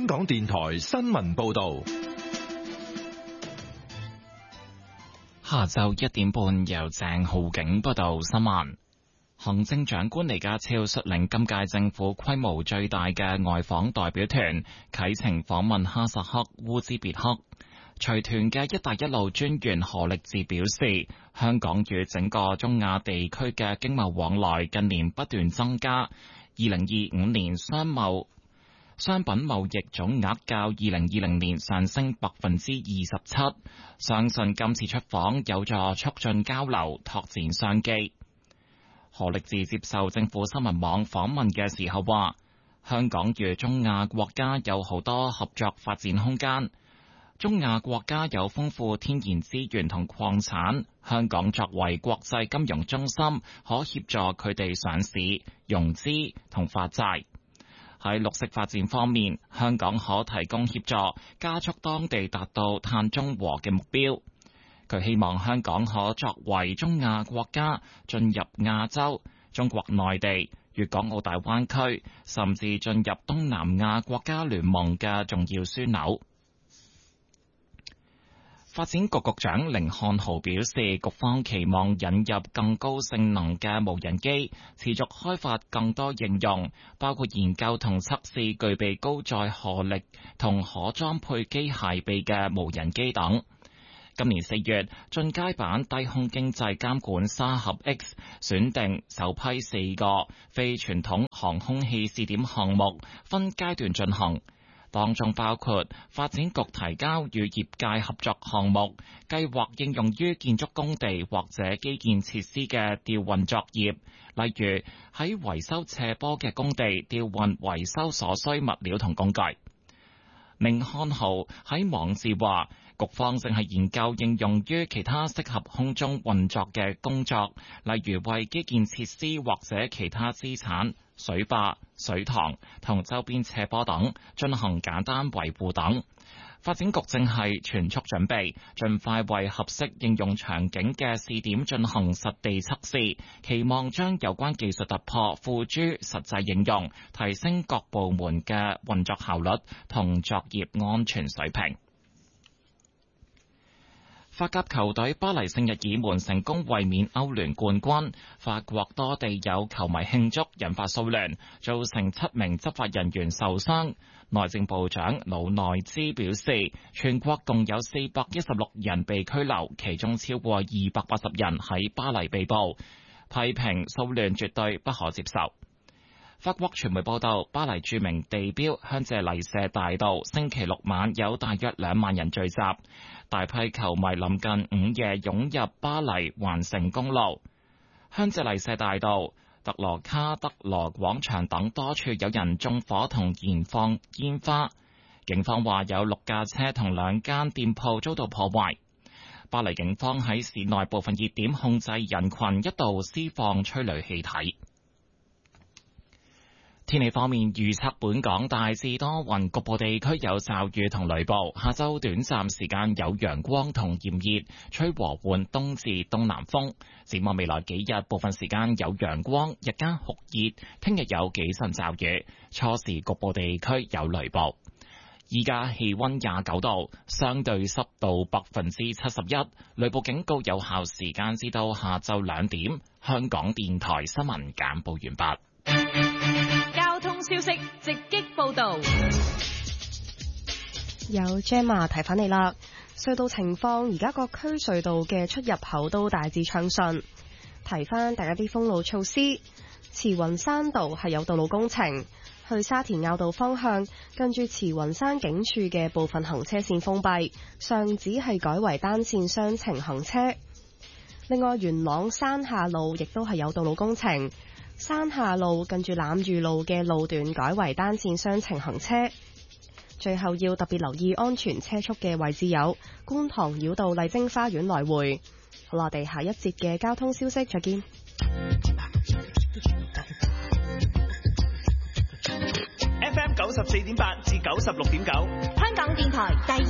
香港電台新聞報道。 下晝1點半，由鄭浩景報道新聞。行政長官李家超率領今屆政府規模最大嘅外訪代表團啟程訪問哈薩克烏茲別克。隨團嘅一帶一路專員何力智表示，香港與整個中亞地區嘅經貿往來近年不斷增加，2025年商品貿易總額較2020年上升27%，相信今次出訪有助促進交流，拓展商機。何力智接受政府新聞網訪問嘅時候話，香港與中亞國家有好多合作發展空間，中亞國家有豐富天然資源同礦產，香港作為國際金融中心，可協助佢哋上市、融資同發債。喺綠色發展方面，香港可提供協助，加速當地達到碳中和嘅目標。佢希望香港可作為中亞國家進入亞洲、中國內地、粵港澳大灣區，甚至進入東南亞國家聯盟嘅重要樞紐。發展局局長甯漢豪表示，局方期望引入更高性能嘅無人機，持續開發更多應用，包括研究同測試具備高載荷力同可裝配機械臂嘅無人機等。今年4月，進階版低空經濟監管沙盒 X 選定首批4個非傳統航空器試點項目，分階段進行。當中包括發展局提交與業界合作項目，計劃應用於建築工地或者基建設施嘅吊運作業，例如喺維修斜坡嘅工地吊運維修所需物料同工具。甯漢豪喺網誌話，局方正係研究應用於其他適合空中運作嘅工作，例如為基建設施或者其他資產、水壩、水塘同周邊斜坡等進行簡單維護等。發展局正係全速準備，盡快為合適應用場景嘅試點進行實地測試，期望將有關技術突破付諸實際應用，提升各部門嘅運作效率同作業安全水平。法甲球隊巴黎聖日耳門成功衛冕歐聯冠軍，法國多地有球迷慶祝，引發騷亂，造成7名執法人員受傷。內政部長魯內茲表示，全國共有416人被拘留，其中超過280人喺巴黎被捕，批評騷亂絕對不可接受。法國傳媒報道，巴黎著名地標香榭麗舍大道星期六晚有大約2萬人聚集，大批球迷臨近午夜湧入巴黎環城公路、香榭麗舍大道、特羅卡德羅廣場等多處有人縱火同燃放煙花。警方話有6架車同2間店鋪遭到破壞。巴黎警方喺市內部分熱點控制人群，一度施放催淚氣體。天氣方面，預測本港大致多雲，局部地區有驟雨同雷暴。下晝短暫時間有陽光同炎熱，吹和緩東至東南風。展望未來幾日，部分時間有陽光，日間酷熱。聽日有幾陣驟雨，初時局部地區有雷暴。依家氣溫29度，相對濕度71%，雷暴警告有效時間至到下晝2點。香港電台新聞簡報完畢。 交通消息直擊報道， 有 Gemma 提返你啦。隧道情況，而家各區隧道嘅出入口都大致暢順。提返大家啲封路措施，慈雲山道係有道路工程，去沙田坳道方向近住慈雲山警署嘅部分行車線封閉，上址係改為單線雙程行車。另外，元朗山下路亦都係有道路工程，山下路近住欖裕路嘅路段改為單線雙程行車。最後要特別留意安全車速嘅位置有觀塘繞道麗晶花園來回。好啦，我哋下一節嘅交通消息再見。 FM 94.8至96.9， 香港電台第